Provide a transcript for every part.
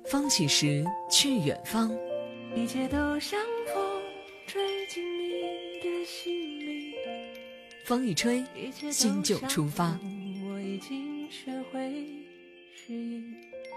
方启时去远方， 一切都像风吹进你的心里。 风一吹，心就出发。 我已经学会适应。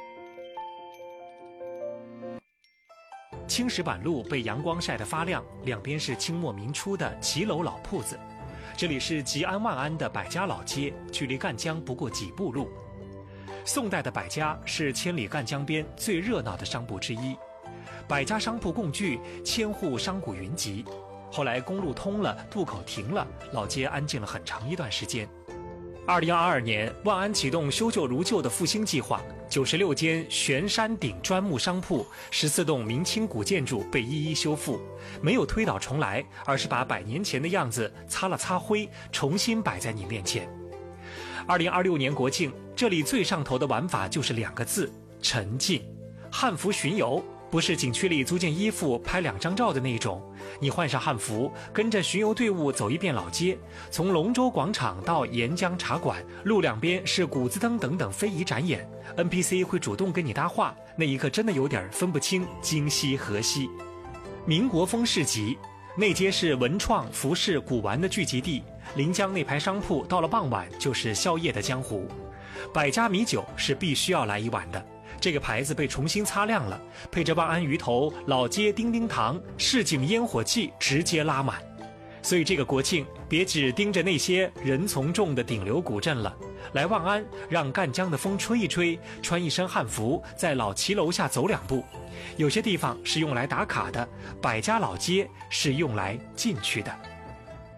青石板路被阳光晒得发亮，两边是清末民初的骑楼老铺子。这里是吉安万安的百家老街，距离赣江不过几步路。宋代的百家是千里赣江边最热闹的商铺之一，百家商铺共聚，千户商贾云集。后来公路通了，渡口停了，老街安静了很长一段时间。2022年，万安启动修旧如旧的复兴计划，96间悬山顶砖木商铺，14栋明清古建筑被一一修复，没有推倒重来，而是把100年前的样子擦了擦灰，重新摆在你面前。2026年国庆，这里最上头的玩法就是2个字：沉浸。汉服巡游不是景区里租件衣服拍2张照的那种，你换上汉服，跟着巡游队伍走一遍老街，从龙舟广场到沿江茶馆，路两边是谷子灯等等非遗展演， NPC 会主动跟你搭话，那一刻真的有点分不清今夕何夕。民国风市集，内街是文创、服饰、古玩的聚集地，临江那排商铺到了傍晚就是宵夜的江湖。百家米酒是必须要来一碗的，这个牌子被重新擦亮了，配着万安鱼头、老街叮叮糖，市井烟火气直接拉满。所以这个国庆别只盯着那些人从众的顶流古镇了，来万安让赣江的风吹一吹，穿一身汉服，在老骑楼下走2步。有些地方是用来打卡的，百家老街是用来进去的。